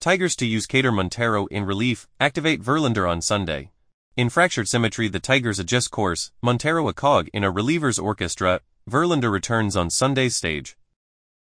Tigers to use Kader Montero in relief, activate Verlander on Sunday. In fractured symmetry, the Tigers adjust course, Montero a cog in a reliever's orchestra. Verlander returns on Sunday's stage.